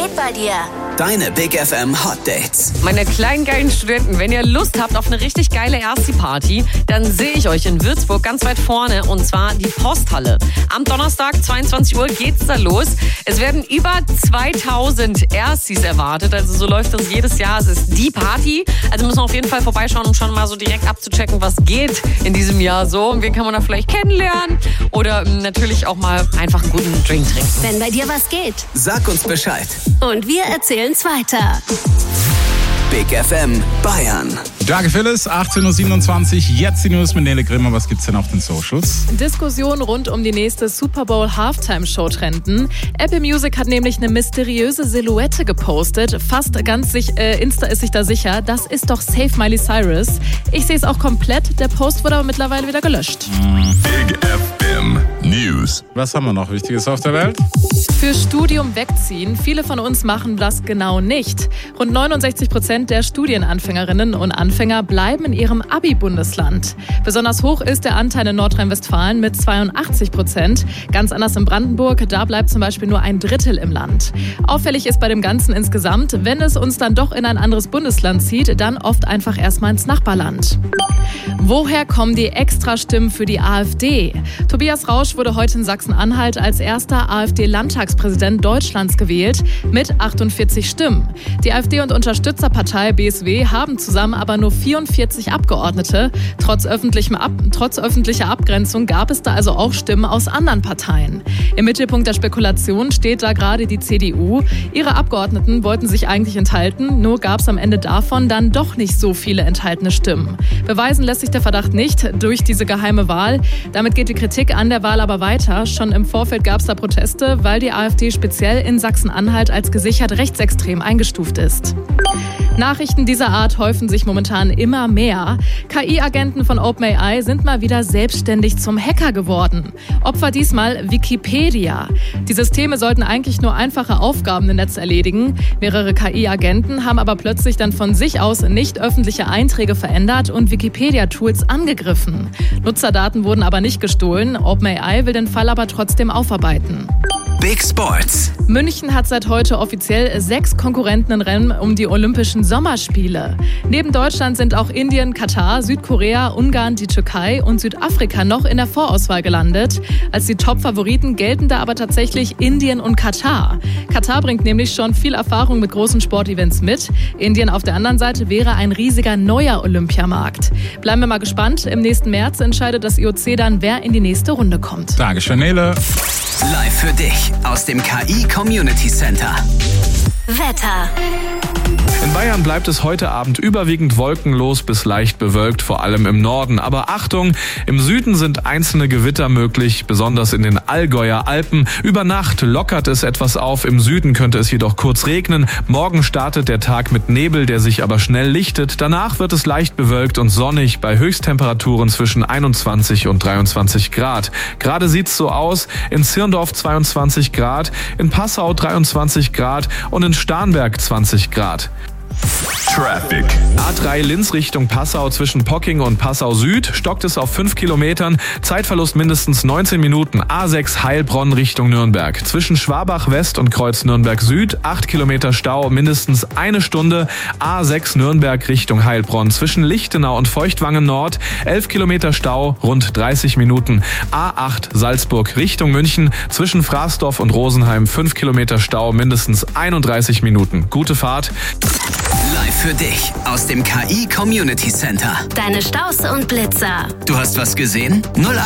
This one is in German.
geht bei dir? Deine Big FM Hot Dates. Meine kleinen geilen Studenten, wenn ihr Lust habt auf eine richtig geile Ersti-Party, dann sehe ich euch in Würzburg ganz weit vorne, und zwar die Posthalle. Am Donnerstag, 22 Uhr, geht's da los. Es werden über 2000 Erstis erwartet, also so läuft das jedes Jahr. Es ist die Party, also müssen wir auf jeden Fall vorbeischauen, um schon mal so direkt abzuchecken, was geht in diesem Jahr so und wen kann man da vielleicht kennenlernen oder natürlich auch mal einfach einen guten Drink trinken. Wenn bei dir was geht. Sag uns Bescheid. Und wir erzählen's weiter. Big FM Bayern. Jage Phyllis, 18.27 Uhr, jetzt die News mit Nele Grimmer. Was gibt's denn auf den Socials? Diskussion rund um die nächste Super Bowl Halftime-Show trenden. Apple Music hat nämlich eine mysteriöse Silhouette gepostet. Insta ist sich da sicher, das ist doch Safe Miley Cyrus. Ich sehe es auch komplett, der Post wurde aber mittlerweile wieder gelöscht. Big FM News. Was haben wir noch Wichtiges auf der Welt? Für Studium wegziehen. Viele von uns machen das genau nicht. Rund 69% der Studienanfängerinnen und Anfänger bleiben in ihrem Abi-Bundesland. Besonders hoch ist der Anteil in Nordrhein-Westfalen mit 82%. Ganz anders in Brandenburg, da bleibt zum Beispiel nur ein Drittel im Land. Auffällig ist bei dem Ganzen insgesamt, wenn es uns dann doch in ein anderes Bundesland zieht, dann oft einfach erstmal ins Nachbarland. Woher kommen die Extrastimmen für die AfD? Tobias Rausch wurde heute in Sachsen-Anhalt als erster AfD-Landtagspräsident Deutschlands gewählt mit 48 Stimmen. Die AfD und Unterstützerpartei BSW haben zusammen aber nur 44 Abgeordnete. Trotz öffentlicher Abgrenzung gab es da also auch Stimmen aus anderen Parteien. Im Mittelpunkt der Spekulation steht da gerade die CDU. Ihre Abgeordneten wollten sich eigentlich enthalten, nur gab es am Ende davon dann doch nicht so viele enthaltene Stimmen. Beweisen lässt sich der Verdacht nicht durch diese geheime Wahl. Damit geht die Kritik an der Wahl aber weiter. Schon im Vorfeld gab es da Proteste, weil die AfD speziell in Sachsen-Anhalt als gesichert rechtsextrem eingestuft ist. Nachrichten dieser Art häufen sich momentan immer mehr. KI-Agenten von OpenAI sind mal wieder selbstständig zum Hacker geworden. Opfer diesmal Wikipedia. Die Systeme sollten eigentlich nur einfache Aufgaben im Netz erledigen. Mehrere KI-Agenten haben aber plötzlich dann von sich aus nicht öffentliche Einträge verändert und Wikipedia-Tools angegriffen. Nutzerdaten wurden aber nicht gestohlen. OpenAI will den Fall aber trotzdem aufarbeiten. Big Sports. München hat seit heute offiziell 6 Konkurrenten im Rennen um die Olympischen Sommerspiele. Neben Deutschland sind auch Indien, Katar, Südkorea, Ungarn, die Türkei und Südafrika noch in der Vorauswahl gelandet. Als die Top-Favoriten gelten da aber tatsächlich Indien und Katar. Katar bringt nämlich schon viel Erfahrung mit großen Sportevents mit. Indien auf der anderen Seite wäre ein riesiger neuer Olympiamarkt. Bleiben wir mal gespannt. Im nächsten März entscheidet das IOC dann, wer in die nächste Runde kommt. Dankeschön, Nele. Live für dich aus dem KI Community Center. Wetter. In Bayern bleibt es heute Abend überwiegend wolkenlos bis leicht bewölkt, vor allem im Norden. Aber Achtung, im Süden sind einzelne Gewitter möglich, besonders in den Allgäuer Alpen. Über Nacht lockert es etwas auf, im Süden könnte es jedoch kurz regnen. Morgen startet der Tag mit Nebel, der sich aber schnell lichtet. Danach wird es leicht bewölkt und sonnig bei Höchsttemperaturen zwischen 21 und 23 Grad. Gerade sieht's so aus, in Zirndorf 22 Grad, in Passau 23 Grad und in Starnberg 20 Grad. Traffic. A3 Linz Richtung Passau zwischen Pocking und Passau Süd stockt es auf 5 Kilometern, Zeitverlust mindestens 19 Minuten. A6 Heilbronn Richtung Nürnberg. Zwischen Schwabach West und Kreuz Nürnberg Süd 8 Kilometer Stau, mindestens 1 Stunde. A6 Nürnberg Richtung Heilbronn. Zwischen Lichtenau und Feuchtwangen Nord 11 Kilometer Stau, rund 30 Minuten. A8 Salzburg Richtung München. Zwischen Fraßdorf und Rosenheim 5 Kilometer Stau, mindestens 31 Minuten. Gute Fahrt. Live für dich aus dem KI Community Center. Deine Staus und Blitzer. Du hast was gesehen?